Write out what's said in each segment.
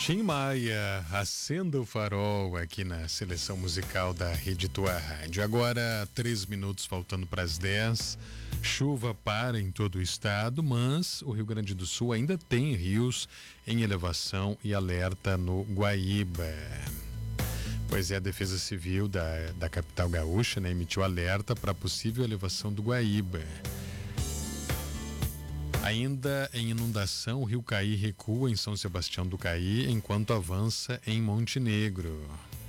Tim Maia, Acenda o Farol, aqui na seleção musical da Rede Tua Rádio. Agora, 3 minutos faltando para as 10. Chuva para em todo o estado, mas o Rio Grande do Sul ainda tem rios em elevação e alerta no Guaíba. Pois é, a Defesa Civil da capital gaúcha, né, emitiu alerta para possível elevação do Guaíba. Ainda em inundação, o Rio Caí recua em São Sebastião do Caí, enquanto avança em Montenegro.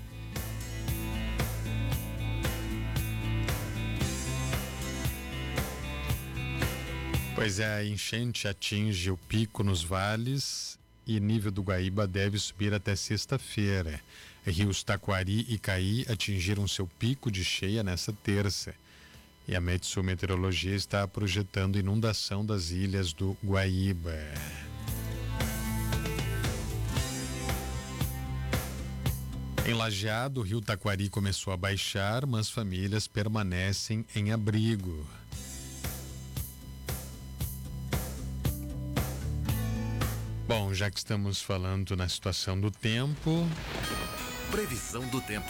Pois é, a enchente atinge o pico nos vales e nível do Guaíba deve subir até sexta-feira. Rios Taquari e Caí atingiram seu pico de cheia nesta terça. E a Metsul Meteorologia está projetando inundação das ilhas do Guaíba. Em Lajeado, o rio Taquari começou a baixar, mas famílias permanecem em abrigo. Bom, já que estamos falando na situação do tempo... Previsão do tempo.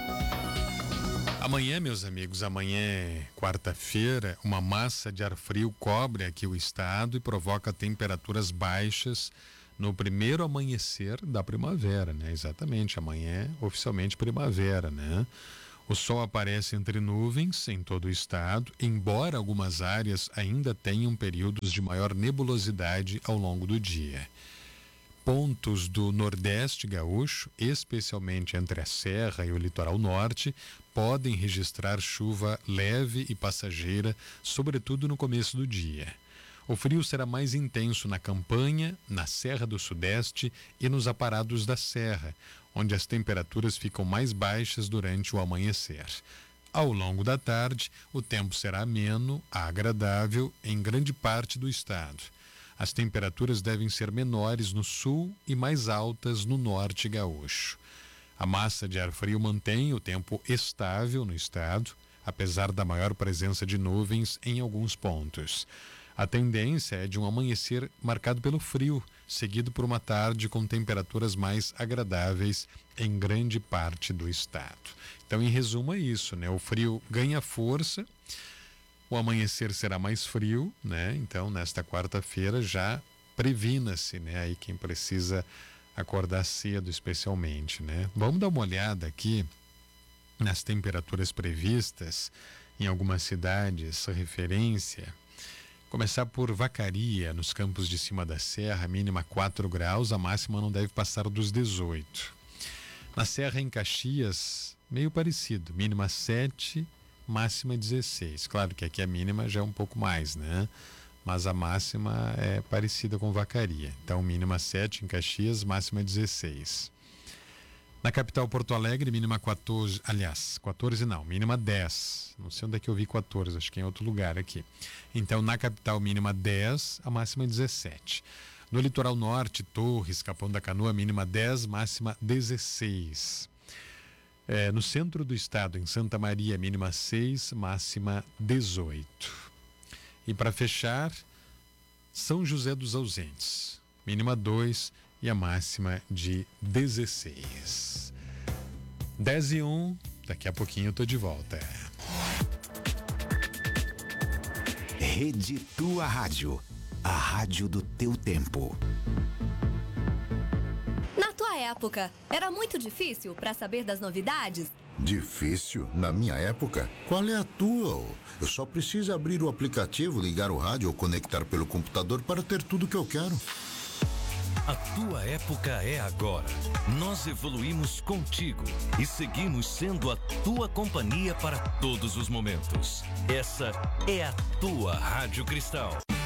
Amanhã, meus amigos, amanhã, quarta-feira, uma massa de ar frio cobre aqui o estado e provoca temperaturas baixas no primeiro amanhecer da primavera, né? Exatamente, amanhã é oficialmente primavera, né? O sol aparece entre nuvens em todo o estado, embora algumas áreas ainda tenham períodos de maior nebulosidade ao longo do dia. Pontos do Nordeste gaúcho, especialmente entre a Serra e o litoral norte, podem registrar chuva leve e passageira, sobretudo no começo do dia. O frio será mais intenso na campanha, na Serra do Sudeste e nos aparados da Serra, onde as temperaturas ficam mais baixas durante o amanhecer. Ao longo da tarde, o tempo será ameno a agradável em grande parte do estado. As temperaturas devem ser menores no sul e mais altas no norte gaúcho. A massa de ar frio mantém o tempo estável no estado, apesar da maior presença de nuvens em alguns pontos. A tendência é de um amanhecer marcado pelo frio, seguido por uma tarde com temperaturas mais agradáveis em grande parte do estado. Então, em resumo, é isso, né? O frio ganha força. O amanhecer será mais frio, né? Então, nesta quarta-feira já previna-se, né? Aí quem precisa acordar cedo, especialmente, né? Vamos dar uma olhada aqui nas temperaturas previstas em algumas cidades, referência. Começar por Vacaria, nos campos de cima da serra, mínima 4 graus, a máxima não deve passar dos 18. Na Serra, em Caxias, meio parecido, mínima 7, máxima 16. Claro que aqui a mínima já é um pouco mais, né? Mas a máxima é parecida com Vacaria. Então, mínima 7 em Caxias, máxima 16. Na capital Porto Alegre, mínima 14, aliás, 14 não, mínima 10. Não sei onde é que eu vi 14, acho que é em outro lugar aqui. Então, na capital, mínima 10, a máxima 17. No litoral norte, Torres, Capão da Canoa, mínima 10, máxima 16. No centro do estado, em Santa Maria, mínima 6, máxima 18. E para fechar, São José dos Ausentes, mínima 2 e a máxima de 16. 10:01, daqui a pouquinho eu tô de volta. Rede Tua Rádio, a rádio do teu tempo. Na tua época, era muito difícil para saber das novidades? Difícil? Na minha época? Qual é a tua? Eu só preciso abrir o aplicativo, ligar o rádio ou conectar pelo computador para ter tudo que eu quero. A tua época é agora. Nós evoluímos contigo e seguimos sendo a tua companhia para todos os momentos. Essa é a tua Rádio Cristal.